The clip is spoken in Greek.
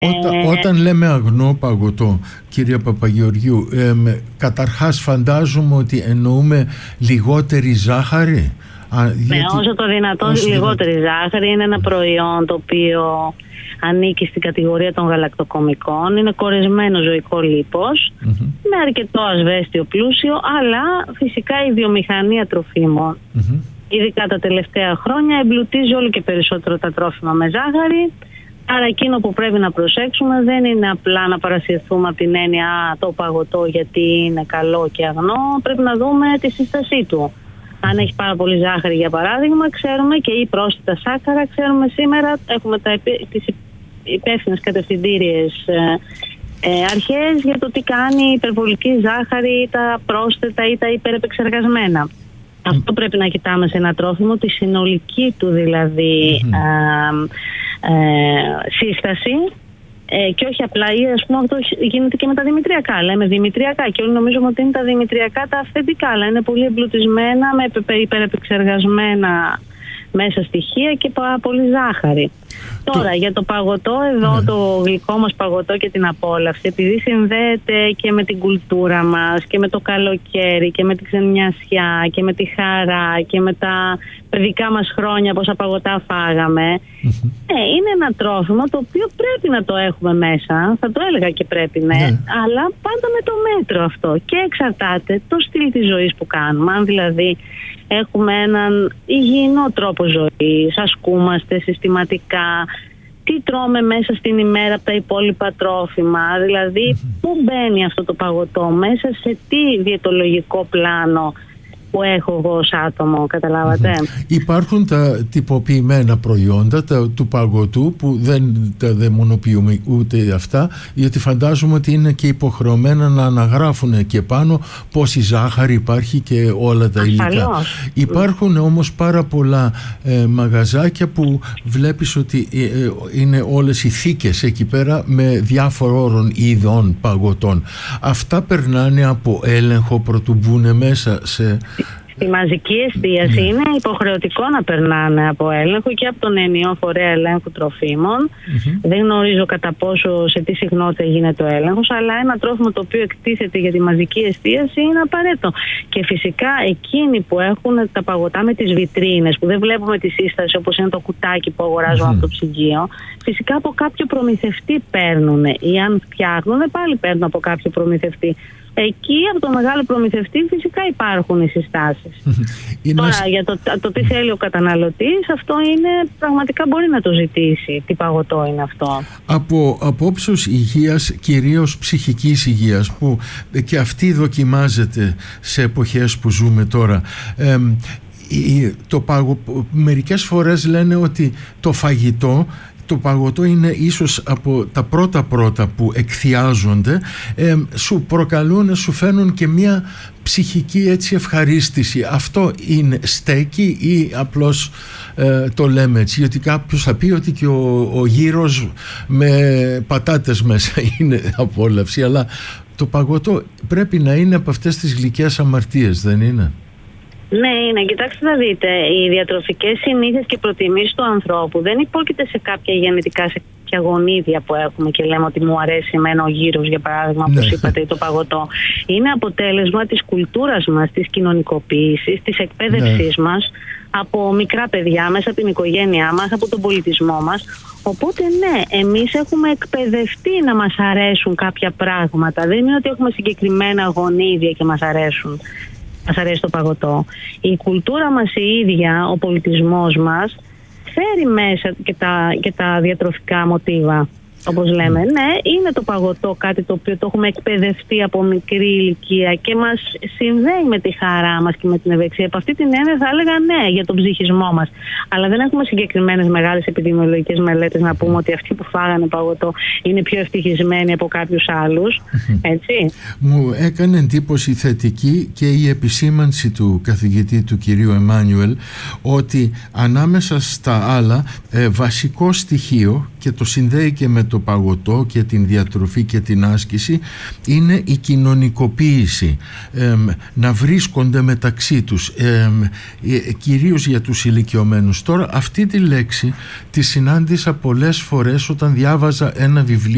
Όταν λέμε αγνό παγωτό, κυρία Παπαγεωργίου, καταρχάς φαντάζομαι ότι εννοούμε λιγότερη ζάχαρη. Όσο το δυνατόν λιγότερη ζάχαρη. Είναι ένα προϊόν το οποίο ανήκει στην κατηγορία των γαλακτοκομικών. Είναι κορεσμένο ζωικό λίπος, με αρκετό ασβέστιο πλούσιο, αλλά φυσικά η βιομηχανία τροφίμων, ειδικά τα τελευταία χρόνια, εμπλουτίζει όλο και περισσότερο τα τρόφιμα με ζάχαρη. Άρα εκείνο που πρέπει να προσέξουμε δεν είναι απλά να παρασυρθούμε από την έννοια το παγωτό γιατί είναι καλό και αγνό. Πρέπει να δούμε τη σύστασή του. Αν έχει πάρα πολύ ζάχαρη, για παράδειγμα, ξέρουμε, και ή πρόσθετα σάκαρα, ξέρουμε σήμερα, έχουμε τις υπεύθυνες κατευθυντήριες αρχές για το τι κάνει η υπερβολική ζάχαρη, τα πρόσθετα ή τα υπερεπεξεργασμένα. Αυτό πρέπει να κοιτάμε σε ένα τρόφιμο, τη συνολική του δηλαδή σύσταση, και όχι απλά, ή ας πούμε αυτό γίνεται και με τα δημητριακά. Λέμε δημητριακά και όλοι νομίζουμε ότι είναι τα δημητριακά τα αυθεντικά, αλλά είναι πολύ εμπλουτισμένα με υπερεπεξεργασμένα μέσα στοιχεία και πολύ ζάχαρη. Τώρα για το παγωτό εδώ, το γλυκό μας παγωτό και την απόλαυση, επειδή συνδέεται και με την κουλτούρα μας και με το καλοκαίρι και με την ξενιασιά και με τη χαρά και με τα παιδικά μας χρόνια πόσα παγωτά φάγαμε, είναι ένα τρόφιμο το οποίο πρέπει να το έχουμε μέσα, θα το έλεγα και πρέπει, αλλά πάντα με το μέτρο αυτό, και εξαρτάται το στυλ της ζωής που κάνουμε. Αν δηλαδή έχουμε έναν υγιεινό τρόπο ζωής, ασκούμαστε συστηματικά, τι τρώμε μέσα στην ημέρα από τα υπόλοιπα τρόφιμα, δηλαδή πού μπαίνει αυτό το παγωτό, μέσα σε τι διαιτολογικό πλάνο που έχω εγώ ως άτομο, καταλάβατε. Υπάρχουν τα τυποποιημένα προϊόντα του παγωτού που δεν τα δαιμονοποιούμε ούτε αυτά, γιατί φαντάζομαι ότι είναι και υποχρεωμένα να αναγράφουν εκεί πάνω πόση ζάχαρη υπάρχει και όλα τα υλικά. Υπάρχουν όμως πάρα πολλά μαγαζάκια που βλέπεις ότι είναι όλες οι θήκες εκεί πέρα με διάφορων ειδών παγωτών. Αυτά περνάνε από έλεγχο προτού μπουν μέσα σε... Στη μαζική εστίαση είναι υποχρεωτικό να περνάνε από έλεγχο και από τον ενιαίο φορέα ελέγχου τροφίμων. Δεν γνωρίζω κατά πόσο, σε τι συχνότητα γίνεται ο έλεγχος, αλλά ένα τρόφιμο το οποίο εκτίθεται για τη μαζική εστίαση είναι απαραίτητο. Και φυσικά εκείνοι που έχουν τα παγωτά με τις βιτρίνες, που δεν βλέπουμε τη σύσταση όπως είναι το κουτάκι που αγοράζουμε από το ψυγείο, φυσικά από κάποιο προμηθευτή παίρνουν, ή αν φτιάχνουν πάλι παίρνουν από κάποιο προμηθευτή. Εκεί από το μεγάλο προμηθευτή φυσικά υπάρχουν οι συστάσεις. Τώρα για το τι θέλει ο καταναλωτής, αυτό είναι πραγματικά, μπορεί να το ζητήσει, τι παγωτό είναι αυτό. Από απόψεως υγείας, κυρίως ψυχικής υγείας, που και αυτή δοκιμάζεται σε εποχές που ζούμε τώρα, μερικές φορές λένε ότι το παγωτό είναι ίσως από τα πρώτα που εκθιάζονται, σου προκαλούν, σου φέρνουν και μια ψυχική έτσι ευχαρίστηση. Αυτό είναι στέκει ή απλώς το λέμε έτσι? Γιατί κάποιος θα πει ότι και ο γύρος με πατάτες μέσα είναι απόλαυση, αλλά το παγωτό πρέπει να είναι από αυτές τις γλυκές αμαρτίες, δεν είναι? Ναι, είναι. Κοιτάξτε να δείτε, οι διατροφικές συνήθειες και προτιμήσεις του ανθρώπου δεν υπόκειται σε κάποια γενετικά, σε κάποια γονίδια που έχουμε και λέμε ότι μου αρέσει εμένα ο γύρος, για παράδειγμα, όπως είπατε, ή το παγωτό. Είναι αποτέλεσμα της κουλτούρας μας, της κοινωνικοποίησης, της εκπαίδευσής μας από μικρά παιδιά, μέσα από την οικογένειά μας, από τον πολιτισμό μας. Οπότε ναι, εμείς έχουμε εκπαιδευτεί να μας αρέσουν κάποια πράγματα. Δεν είναι ότι έχουμε συγκεκριμένα γονίδια και μας αρέσουν. Μας αρέσει το παγωτό. Η κουλτούρα μας η ίδια, ο πολιτισμός μας, φέρει μέσα και τα διατροφικά μοτίβα. Όπως λέμε, ναι, είναι το παγωτό κάτι το οποίο το έχουμε εκπαιδευτεί από μικρή ηλικία και μας συνδέει με τη χαρά μας και με την ευεξία. Από αυτή την έννοια θα έλεγα ναι, για τον ψυχισμό μας. Αλλά δεν έχουμε συγκεκριμένες μεγάλες επιδημιολογικές μελέτες να πούμε ότι αυτοί που φάγανε παγωτό είναι πιο ευτυχισμένοι από κάποιους άλλους. Έτσι. Μου έκανε εντύπωση θετική και η επισήμανση του καθηγητή του κυρίου Εμμάνιουελ ότι ανάμεσα στα άλλα βασικό στοιχείο, και το συνδέει και με το παγωτό και την διατροφή και την άσκηση, είναι η κοινωνικοποίηση, να βρίσκονται μεταξύ τους, κυρίως για τους ηλικιωμένους. Τώρα αυτή τη λέξη τη συνάντησα πολλές φορές όταν διάβαζα ένα βιβλίο